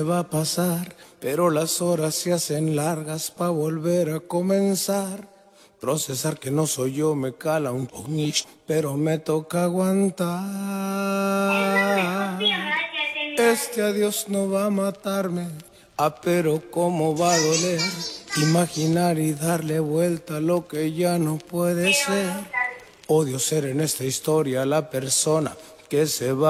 va a pasar, pero las horas se hacen largas pa' volver a comenzar. Procesar que no soy yo me cala un poquito, pero me toca aguantar. Este adiós no va a matarme, pero cómo va a doler. Imaginar y darle vuelta a lo que ya no puede ser. Odio ser en esta historia la persona que se va.